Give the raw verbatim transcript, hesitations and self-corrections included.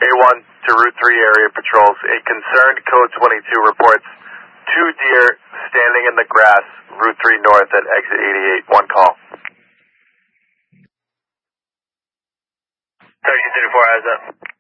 A one to Route three area patrols. A concerned Code twenty-two reports two deer standing in the grass, Route three north at exit eighty-eight. One call. thirty-two thirty-four, eyes up.